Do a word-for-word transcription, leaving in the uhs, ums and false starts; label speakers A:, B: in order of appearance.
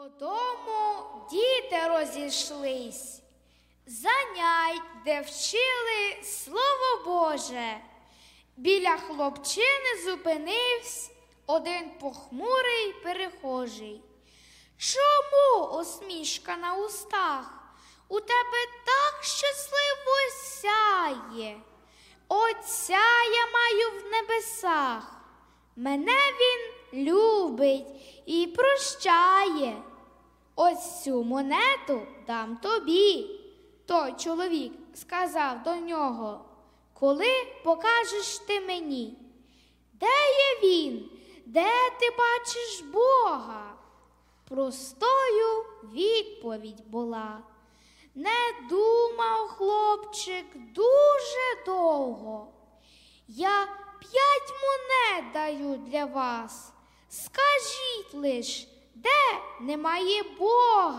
A: Додому діти розійшлись, занять, де вчили Слово Боже. Біля хлопчини зупинився один похмурий перехожий. Чому усмішка на устах? У тебе так щасливо сяє. Отця я маю в небесах. Мене він любить і прощає. Ось цю монету дам тобі. Той чоловік сказав до нього: коли покажеш ти мені? Де є він? Де ти бачиш Бога? Простою відповідь була. Не думав хлопчик дуже довго. Я п'ять монет даю для вас. Скажіть лиш, де немає Бога?